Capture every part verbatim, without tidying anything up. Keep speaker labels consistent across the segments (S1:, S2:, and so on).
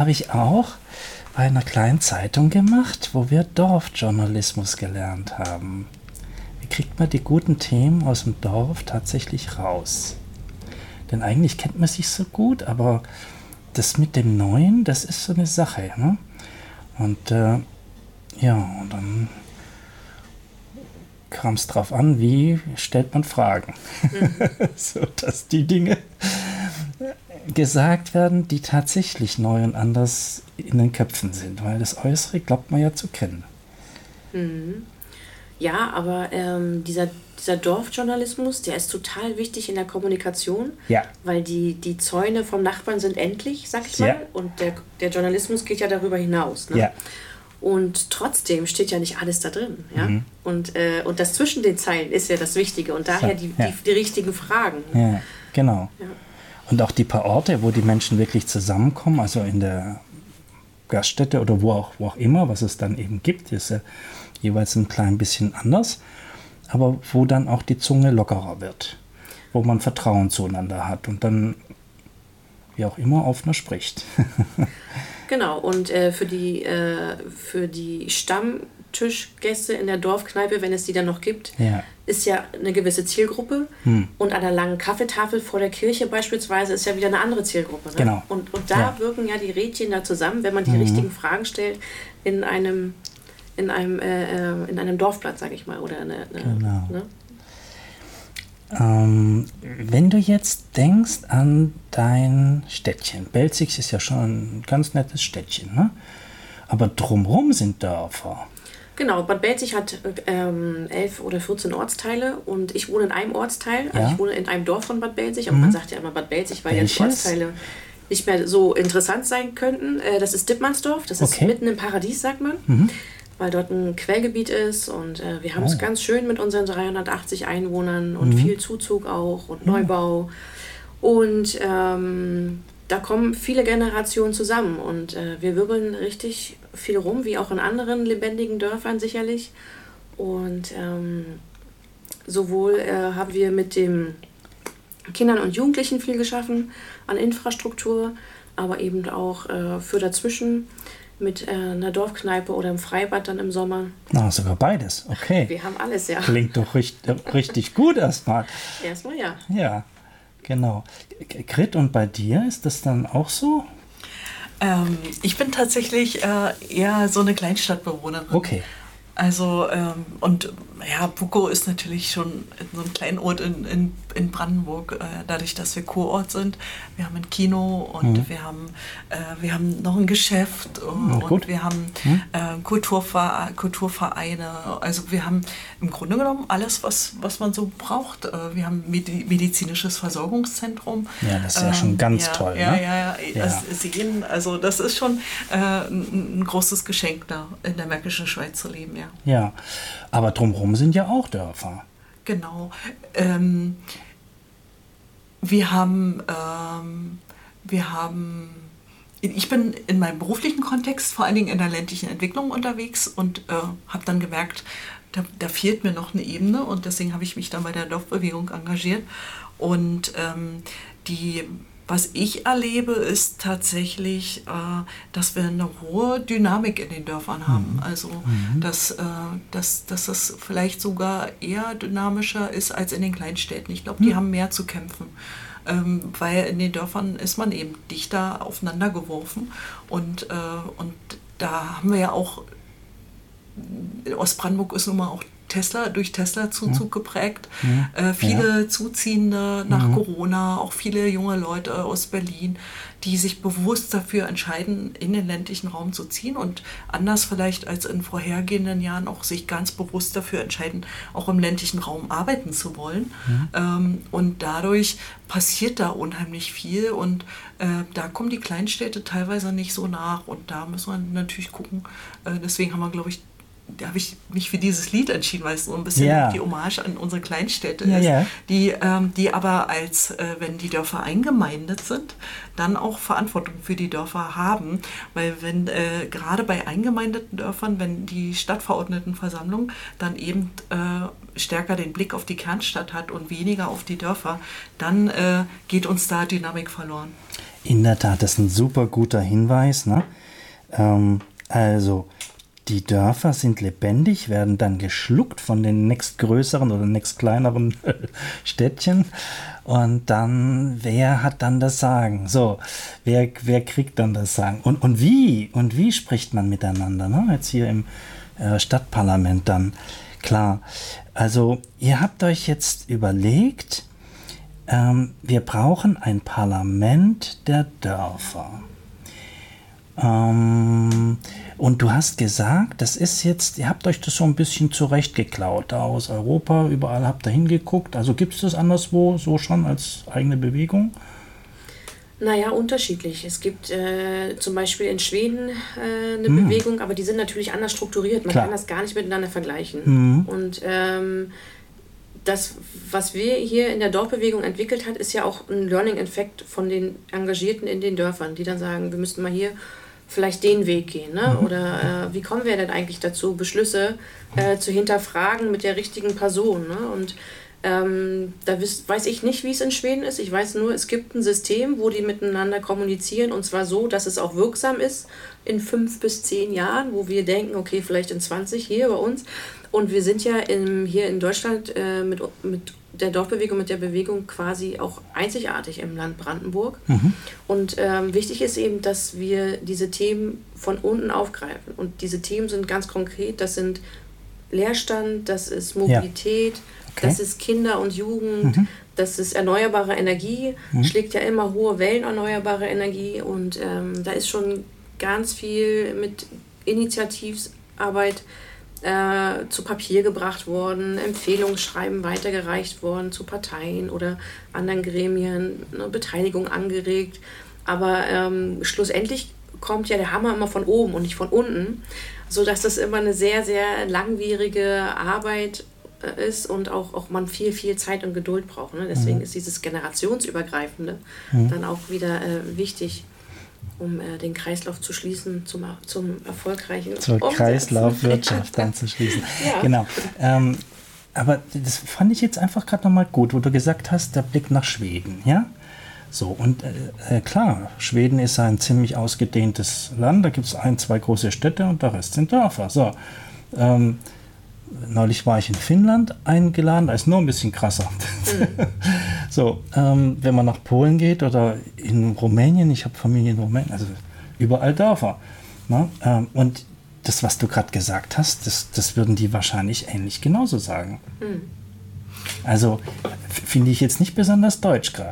S1: habe ich auch bei einer kleinen Zeitung gemacht, wo wir Dorfjournalismus gelernt haben. Wie kriegt man die guten Themen aus dem Dorf tatsächlich raus? Denn eigentlich kennt man sich so gut, aber das mit dem Neuen, das ist so eine Sache. Ne? Und äh, ja, und dann kam es drauf an, wie stellt man Fragen. Mhm. So, dass die Dinge gesagt werden, die tatsächlich neu und anders in den Köpfen sind, weil das Äußere glaubt man ja zu kennen.
S2: Mhm. Ja, aber ähm, dieser, dieser Dorfjournalismus, der ist total wichtig in der Kommunikation,
S1: ja. weil
S2: die, die Zäune vom Nachbarn sind endlich, sag ich mal,
S1: ja.
S2: und der, der Journalismus geht ja darüber hinaus. Ne?
S1: Ja.
S2: Und trotzdem steht ja nicht alles da drin. Ja?
S1: Mhm.
S2: Und, äh, und das zwischen den Zeilen ist ja das Wichtige und daher die,
S1: ja.
S2: die, die richtigen Fragen.
S1: Ja, genau.
S2: Ja.
S1: Und auch die paar Orte, wo die Menschen wirklich zusammenkommen, also in der Gaststätte oder wo auch, wo auch immer, was es dann eben gibt, ist ja jeweils ein klein bisschen anders, aber wo dann auch die Zunge lockerer wird, wo man Vertrauen zueinander hat und dann, wie auch immer, offener spricht.
S2: Genau, und äh, für die, äh, für die Stammtischgäste in der Dorfkneipe, wenn es die dann noch gibt,
S1: ja.
S2: ist ja eine gewisse Zielgruppe. Hm. Und an der langen Kaffeetafel vor der Kirche beispielsweise ist ja wieder eine andere Zielgruppe. Ne?
S1: Genau.
S2: Und, und da ja. wirken ja die Rädchen da zusammen, wenn man die mhm. richtigen Fragen stellt in einem, in einem, äh, in einem Dorfplatz, sage ich mal. Oder eine, eine,
S1: genau.
S2: Ne?
S1: Ähm, wenn du jetzt denkst an dein Städtchen, Belzig ist ja schon ein ganz nettes Städtchen, ne? Aber drumherum sind Dörfer.
S2: Genau, Bad Belzig hat ähm, elf oder vierzehn Ortsteile und ich wohne in einem Ortsteil,
S1: ja.
S2: also ich wohne in einem Dorf von Bad Belzig, aber
S1: mhm.
S2: man sagt ja immer Bad Belzig, weil
S1: Welches?
S2: ja die Ortsteile nicht mehr so interessant sein könnten. Äh, das ist Dittmannsdorf, das ist
S1: okay.
S2: mitten im Paradies, sagt man.
S1: Mhm.
S2: Weil dort ein Quellgebiet ist und äh, wir haben es
S1: oh.
S2: ganz schön mit unseren dreihundertachtzig Einwohnern und
S1: mhm.
S2: viel Zuzug auch und Neubau. Und ähm, da kommen viele Generationen zusammen und äh, wir wirbeln richtig viel rum, wie auch in anderen lebendigen Dörfern sicherlich. Und ähm, sowohl äh, haben wir mit den Kindern und Jugendlichen viel geschaffen an Infrastruktur, aber eben auch äh, für dazwischen mit äh, einer Dorfkneipe oder im Freibad dann im Sommer.
S1: Na, sogar beides, okay.
S2: Wir haben alles, ja.
S1: Klingt doch richtig, richtig gut erstmal.
S2: Erstmal ja.
S1: Ja, genau. Grit, und bei dir ist das dann auch so?
S3: Ähm, ich bin tatsächlich äh, eher so eine Kleinstadtbewohnerin.
S1: Okay.
S3: Also, ähm, und ja, Bukow ist natürlich schon so ein Kleinort in, in, in Brandenburg, äh, dadurch, dass wir Kurort sind. Wir haben ein Kino und mhm. wir, haben, äh, wir haben noch ein Geschäft und,
S1: mhm,
S3: und wir haben mhm. äh, Kulturver- Kulturvereine. Also wir haben im Grunde genommen alles, was, was man so braucht. Äh, wir haben Medi- medizinisches Versorgungszentrum.
S1: Ja, das ist ja ähm, schon ganz
S3: ja,
S1: toll.
S3: Ja,
S1: ne?
S3: ja, ja.
S1: ja.
S3: Also, sehen, also das ist schon äh, ein, ein großes Geschenk, da in der Märkischen Schweiz zu leben, ja.
S1: Ja, aber drumherum sind ja auch Dörfer.
S3: Genau. Ähm, wir haben, ähm, wir haben, ich bin in meinem beruflichen Kontext vor allen Dingen in der ländlichen Entwicklung unterwegs und äh, habe dann gemerkt, da, da fehlt mir noch eine Ebene und deswegen habe ich mich dann bei der Dorfbewegung engagiert. Und ähm, die Was ich erlebe, ist tatsächlich, äh, dass wir eine hohe Dynamik in den Dörfern haben. Mhm. Also, mhm. dass, äh, dass, dass das vielleicht sogar eher dynamischer ist als in den Kleinstädten. Ich glaube, die mhm. haben mehr zu kämpfen. Ähm, weil in den Dörfern ist man eben dichter aufeinander geworfen. Und, äh, und da haben wir ja auch, in Ostbrandenburg ist nun mal auch Tesla, durch Tesla-Zuzug mhm. geprägt. Mhm. Äh, viele ja. Zuziehende nach mhm. Corona, auch viele junge Leute aus Berlin, die sich bewusst dafür entscheiden, in den ländlichen Raum zu ziehen und anders vielleicht als in vorhergehenden Jahren auch sich ganz bewusst dafür entscheiden, auch im ländlichen Raum arbeiten zu wollen. Mhm. Ähm, und dadurch passiert da unheimlich viel und äh, da kommen die Kleinstädte teilweise nicht so nach und da muss man natürlich gucken. Äh, deswegen haben wir, glaube ich, da habe ich mich für dieses Lied entschieden, weil es so ein bisschen
S1: ja.
S3: die Hommage an unsere Kleinstädte
S1: ja,
S3: ist,
S1: ja.
S3: Die, ähm, die aber als, äh, wenn die Dörfer eingemeindet sind, dann auch Verantwortung für die Dörfer haben, weil wenn äh, gerade bei eingemeindeten Dörfern, wenn die Stadtverordnetenversammlung dann eben äh, stärker den Blick auf die Kernstadt hat und weniger auf die Dörfer, dann äh, geht uns da Dynamik verloren.
S1: In der Tat, das ist ein super guter Hinweis. Ne? Ähm, also, die Dörfer sind lebendig, werden dann geschluckt von den nächstgrößeren oder nächstkleineren Städtchen. Und dann, wer hat dann das Sagen? So, wer, wer kriegt dann das Sagen? Und, und wie? Und wie spricht man miteinander? Ne? Jetzt hier im äh, Stadtparlament dann. Klar. Also, ihr habt euch jetzt überlegt, ähm, wir brauchen ein Parlament der Dörfer. Ähm, und du hast gesagt, das ist jetzt, ihr habt euch das so ein bisschen zurechtgeklaut, da aus Europa, überall habt ihr hingeguckt. Also gibt es das anderswo so schon als eigene Bewegung?
S2: Naja, unterschiedlich. Es gibt äh, zum Beispiel in Schweden äh, eine
S1: Hm.
S2: Bewegung, aber die sind natürlich anders strukturiert. Man
S1: Klar.
S2: kann das gar nicht miteinander vergleichen.
S1: Mhm.
S2: Und ähm, das, was wir hier in der Dorfbewegung entwickelt hat, ist ja auch ein Learning-Effekt von den Engagierten in den Dörfern, die dann sagen, wir müssten mal hier vielleicht den Weg gehen. Ne?
S1: Mhm.
S2: Oder äh, wie kommen wir denn eigentlich dazu, Beschlüsse äh, zu hinterfragen mit der richtigen Person. Ne? Und ähm, da wiss, weiß ich nicht, wie es in Schweden ist. Ich weiß nur, es gibt ein System, wo die miteinander kommunizieren, und zwar so, dass es auch wirksam ist in fünf bis zehn Jahren, wo wir denken, okay, vielleicht in zwanzig hier bei uns. Und wir sind ja im, hier in Deutschland äh, mit, mit der Dorfbewegung, mit der Bewegung quasi auch einzigartig im Land Brandenburg.
S1: Mhm.
S2: Und ähm, wichtig ist eben, dass wir diese Themen von unten aufgreifen. Und diese Themen sind ganz konkret, das sind Leerstand, das ist Mobilität,
S1: Ja. Okay.
S2: das ist Kinder und Jugend,
S1: Mhm.
S2: das ist erneuerbare Energie,
S1: Mhm.
S2: schlägt ja immer hohe Wellen erneuerbare Energie, und ähm, da ist schon ganz viel mit Initiativarbeit äh, zu Papier gebracht worden, Empfehlungsschreiben weitergereicht worden zu Parteien oder anderen Gremien, ne, Beteiligung angeregt. Aber ähm, schlussendlich kommt ja der Hammer immer von oben und nicht von unten, sodass das immer eine sehr, sehr langwierige Arbeit äh, ist und auch, auch man viel, viel Zeit und Geduld braucht. Ne? Deswegen
S1: Mhm.
S2: ist dieses Generationsübergreifende
S1: Mhm.
S2: dann auch wieder äh, wichtig, um äh, den Kreislauf zu schließen, zum, zum erfolgreichen
S1: Zur
S2: Umsetzen.
S1: Kreislaufwirtschaft anzuschließen.
S2: Ja.
S1: Genau. Ähm, aber das fand ich jetzt einfach gerade nochmal gut, wo du gesagt hast, der Blick nach Schweden, ja? So, und äh, klar, Schweden ist ein ziemlich ausgedehntes Land, da gibt es ein, zwei große Städte und der Rest sind Dörfer. So, ähm, neulich war ich in Finnland eingeladen, da ist nur ein bisschen krasser. Mhm. So, ähm, wenn man nach Polen geht oder in Rumänien, ich habe Familie in Rumänien, also überall Dörfer. Ne? Ähm, und das, was du gerade gesagt hast, das, das würden die wahrscheinlich ähnlich genauso sagen.
S2: Mhm.
S1: Also f- finde ich jetzt nicht besonders deutsch gerade.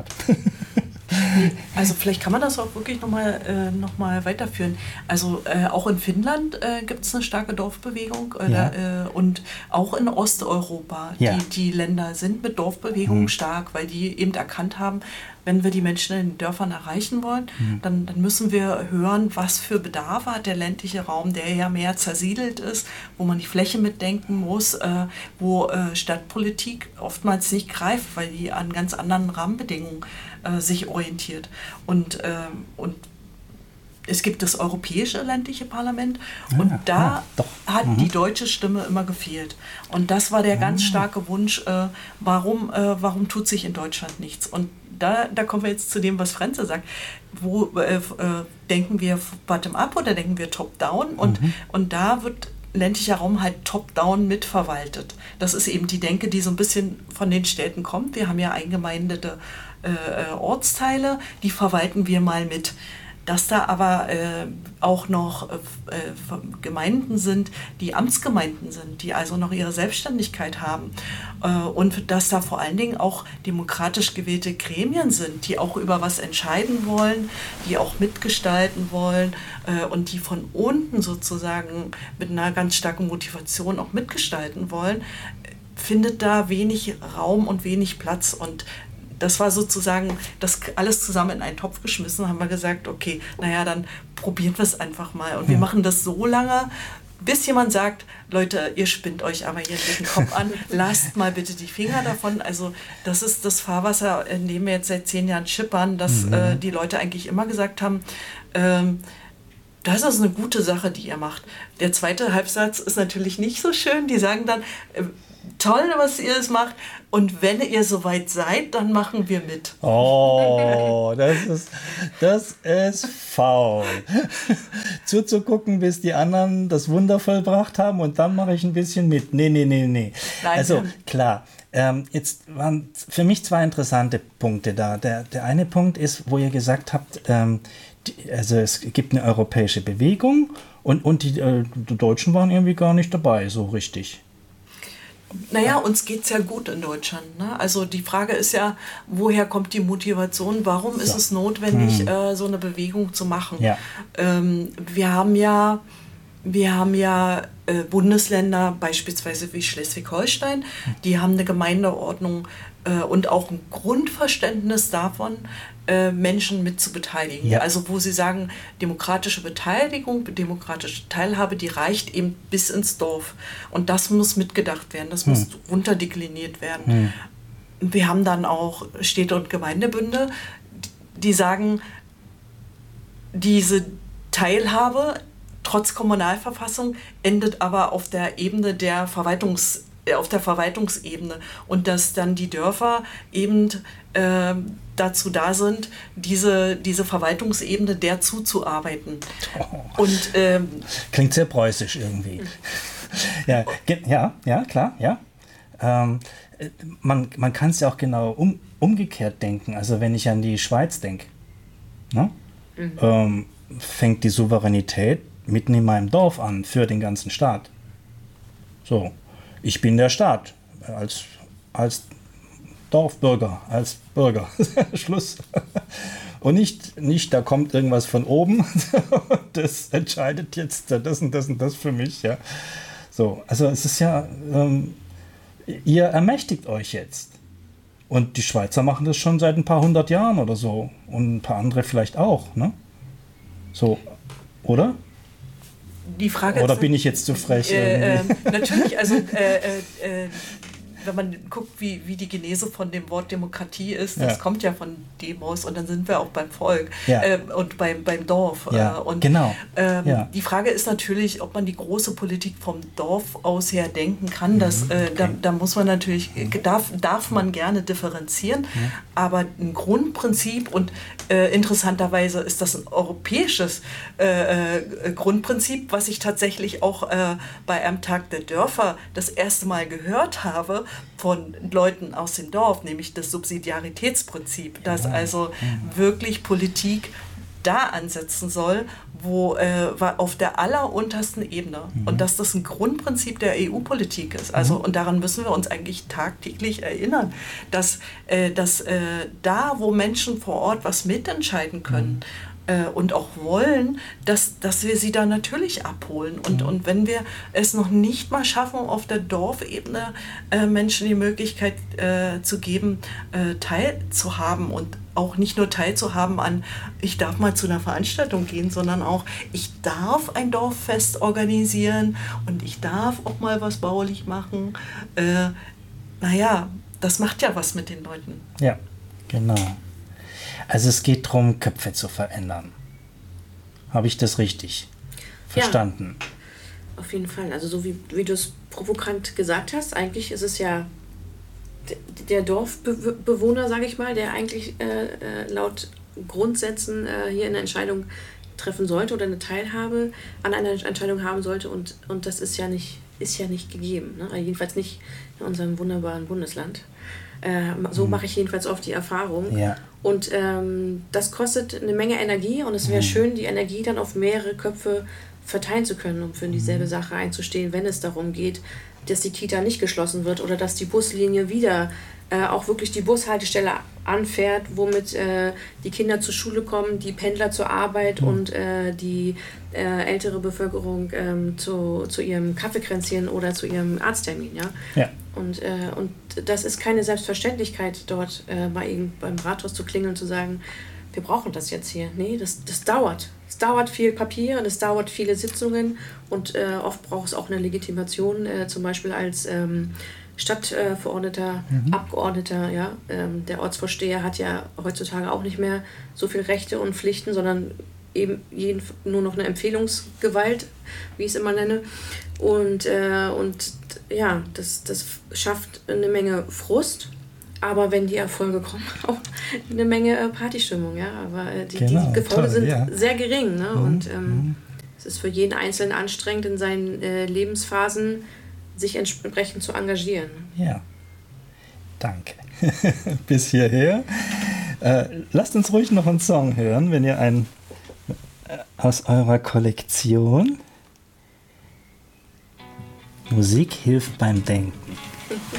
S3: Also vielleicht kann man das auch wirklich nochmal äh, noch mal weiterführen. Also äh, auch in Finnland äh, gibt es eine starke Dorfbewegung oder,
S1: Ja.
S3: äh, und auch in Osteuropa.
S1: Ja.
S3: Die, die Länder sind mit Dorfbewegungen
S1: Hm.
S3: stark, weil die eben erkannt haben, wenn wir die Menschen in den Dörfern erreichen wollen,
S1: Hm.
S3: dann, dann müssen wir hören, was für Bedarfe hat der ländliche Raum, der ja mehr zersiedelt ist, wo man die Fläche mitdenken muss, äh, wo äh, Stadtpolitik oftmals nicht greift, weil die an ganz anderen Rahmenbedingungen äh, sich orientiert. Und, ähm, und es gibt das Europäische ländliche Parlament und
S1: Ja,
S3: da
S1: ja, doch.
S3: hat
S1: Mhm.
S3: die deutsche Stimme immer gefehlt. Und das war der ganz starke Wunsch, äh, warum, äh, warum tut sich in Deutschland nichts? Und da, da kommen wir jetzt zu dem, was Frenze sagt. Wo äh, äh, denken wir bottom-up oder denken wir top-down? Und,
S1: Mhm.
S3: und da wird ländlicher Raum halt top-down mitverwaltet. Das ist eben die Denke, die so ein bisschen von den Städten kommt. Wir haben ja eingemeindete äh, Ortsteile, die verwalten wir mal mit. Dass da aber äh, auch noch äh, Gemeinden sind, die Amtsgemeinden sind, die also noch ihre Selbstständigkeit haben. Äh, und dass da vor allen Dingen auch demokratisch gewählte Gremien sind, die auch über was entscheiden wollen, die auch mitgestalten wollen äh, und die von unten sozusagen mit einer ganz starken Motivation auch mitgestalten wollen, findet da wenig Raum und wenig Platz. Und das war sozusagen das alles zusammen in einen Topf geschmissen, haben wir gesagt, okay, naja, dann probieren wir es einfach mal. Und wir machen das so lange, bis jemand sagt, Leute, ihr spinnt euch aber hier den Kopf an, lasst mal bitte die Finger davon. Also das ist das Fahrwasser, in dem wir jetzt seit zehn Jahren schippern, dass mhm. äh, die Leute eigentlich immer gesagt haben, ähm, das ist eine gute Sache, die ihr macht. Der zweite Halbsatz ist natürlich nicht so schön. Die sagen dann, äh, toll, was ihr es macht. Und wenn ihr soweit seid, dann machen wir mit.
S1: Oh, das ist, das ist faul. Zuzugucken, bis die anderen das Wunder vollbracht haben und dann mache ich ein bisschen mit. Nee, nee, nee, nee.
S3: Nein,
S1: also,
S3: nein.
S1: klar. Ähm, jetzt waren für mich zwei interessante Punkte da. Der, der eine Punkt ist, wo ihr gesagt habt, ähm, die, also es gibt eine europäische Bewegung und, und die, äh, die Deutschen waren irgendwie gar nicht dabei, so richtig.
S3: Naja, uns geht es ja gut in Deutschland. Ne? Also die Frage ist ja, woher kommt die Motivation? Warum ist
S1: So.
S3: es notwendig,
S1: Hm.
S3: äh, so eine Bewegung zu machen?
S1: Ja.
S3: Ähm, wir haben ja, wir haben ja äh, Bundesländer, beispielsweise wie Schleswig-Holstein, die haben eine Gemeindeordnung äh, und auch ein Grundverständnis davon, äh, Menschen mit zu beteiligen.
S1: Ja.
S3: Also wo sie sagen, demokratische Beteiligung, demokratische Teilhabe, die reicht eben bis ins Dorf. Und das muss mitgedacht werden, das muss runterdekliniert werden.
S1: Hm.
S3: Wir haben dann auch Städte- und Gemeindebünde, die sagen, diese Teilhabe trotz Kommunalverfassung endet aber auf der Ebene der Verwaltungs, äh, auf der Verwaltungsebene und dass dann die Dörfer eben äh, dazu da sind, diese, diese Verwaltungsebene der zuzuarbeiten.
S1: Oh.
S3: Und ähm,
S1: Klingt sehr preußisch irgendwie. ja, ge- ja, ja, klar, ja. Ähm, äh, man man kann es ja auch genau um, umgekehrt denken. Also wenn ich an die Schweiz denke, ne?
S2: Mhm.
S1: ähm, fängt die Souveränität mitten in meinem Dorf an für den ganzen Staat. So, ich bin der Staat als, als Dorfbürger, als Bürger. Schluss. Und nicht, nicht, da kommt irgendwas von oben, das entscheidet jetzt das und das und das für mich. Ja. So, also es ist ja, ähm, ihr ermächtigt euch jetzt. Und die Schweizer machen das schon seit ein paar hundert Jahren oder so. Und ein paar andere vielleicht auch, ne? So, oder?
S3: die Frage
S1: Oder
S3: ist,
S1: bin ich jetzt zu frech?
S3: Äh, äh,
S1: irgendwie?
S3: natürlich, also äh, äh, äh, wenn man guckt, wie, wie die Genese von dem Wort Demokratie ist, das
S1: Ja.
S3: kommt ja von Demos und dann sind wir auch beim Volk
S1: Ja.
S3: äh, und beim, beim Dorf.
S1: Ja,
S3: Äh, und,
S1: genau.
S3: Ähm,
S1: Ja.
S3: Die Frage ist natürlich, ob man die große Politik vom Dorf aus her denken kann. Das, äh, da, da muss man natürlich, darf, darf man gerne differenzieren, aber ein Grundprinzip und äh, interessanterweise ist das ein europäisches äh, äh, Grundprinzip, was ich tatsächlich auch äh, bei einem Tag der Dörfer das erste Mal gehört habe von Leuten aus dem Dorf, nämlich das Subsidiaritätsprinzip, dass also wirklich Politik da ansetzen soll, wo äh, auf der alleruntersten Ebene
S1: Mhm.
S3: und dass das ein Grundprinzip der E U-Politik ist. Also
S1: Mhm.
S3: und daran müssen wir uns eigentlich tagtäglich erinnern, dass, äh, dass äh, da, wo Menschen vor Ort was mitentscheiden können, äh, und auch wollen, dass, dass wir sie da natürlich abholen. Und,
S1: Mhm.
S3: und wenn wir es noch nicht mal schaffen, auf der Dorfebene äh, Menschen die Möglichkeit äh, zu geben, äh, teilzuhaben und auch nicht nur teilzuhaben an, ich darf mal zu einer Veranstaltung gehen, sondern auch, ich darf ein Dorffest organisieren und ich darf auch mal was baulich machen. Äh, naja, das macht ja was mit den Leuten.
S1: Ja, genau. Also es geht darum, Köpfe zu verändern. Habe ich das richtig verstanden?
S2: Auf jeden Fall. Also so wie, wie du es provokant gesagt hast, eigentlich ist es ja d- der Dorfbewohner, sage ich mal, der eigentlich äh, äh, laut Grundsätzen äh, hier eine Entscheidung treffen sollte oder eine Teilhabe an einer Entscheidung haben sollte. Und, und das ist ja nicht, ist ja nicht gegeben. Ne? Also jedenfalls nicht in unserem wunderbaren Bundesland. Äh, so mache ich jedenfalls oft die Erfahrung.
S1: Ja.
S2: Und ähm, das kostet eine Menge Energie und es wäre schön, die Energie dann auf mehrere Köpfe verteilen zu können, um für dieselbe Sache einzustehen, wenn es darum geht, dass die Kita nicht geschlossen wird oder dass die Buslinie wieder äh, auch wirklich die Bushaltestelle anfährt, womit äh, die Kinder zur Schule kommen, die Pendler zur Arbeit
S1: Mhm.
S2: und äh, die äh, ältere Bevölkerung ähm, zu, zu ihrem Kaffeekränzchen oder zu ihrem Arzttermin. Ja?
S1: Ja.
S2: Und, äh, und das ist keine Selbstverständlichkeit, dort äh, mal eben beim Rathaus zu klingeln und zu sagen, wir brauchen das jetzt hier. Nee, das, das dauert. Es dauert viel Papier und es dauert viele Sitzungen und äh, oft braucht es auch eine Legitimation, äh, zum Beispiel als ähm, Stadtverordneter,
S1: Mhm.
S2: Abgeordneter. Ja? Ähm, der Ortsvorsteher hat ja heutzutage auch nicht mehr so viel Rechte und Pflichten, sondern eben jeden, nur noch eine Empfehlungsgewalt, wie ich es immer nenne. Und, äh, und ja, das, das schafft eine Menge Frust. Aber wenn die Erfolge kommen, auch eine Menge äh, Partystimmung, ja. Aber äh, die,
S1: Genau,
S2: die Gefolge
S1: toll,
S2: sind
S1: ja.
S2: sehr gering, ne?
S1: Mhm.
S2: Und ähm, es ist für jeden Einzelnen anstrengend, in seinen äh, Lebensphasen sich entsprechend zu engagieren.
S1: Ja, danke. Bis hierher. Äh, lasst uns ruhig noch einen Song hören, wenn ihr einen äh, aus eurer Kollektion. Musik hilft beim Denken.